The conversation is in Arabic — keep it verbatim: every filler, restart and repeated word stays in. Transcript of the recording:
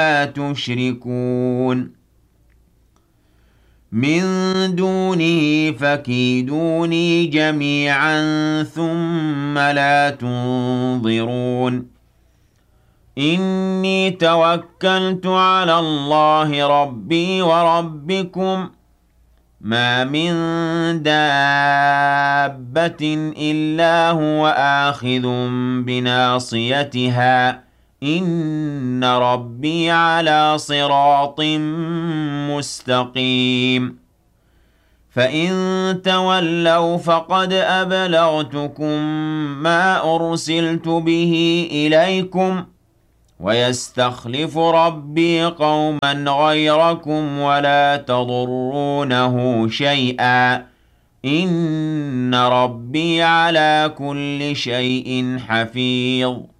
تشركون من دونه فكيدوني جميعا ثم لا تنظرون إني توكلت على الله ربي وربكم ما من دابة إلا هو آخذ بناصيتها إن ربي على صراط مستقيم فإن تولوا فقد أبلغتكم ما أرسلت به إليكم ويستخلف ربي قوما غيركم ولا تضرونه شيئا إن ربي على كل شيء حفيظ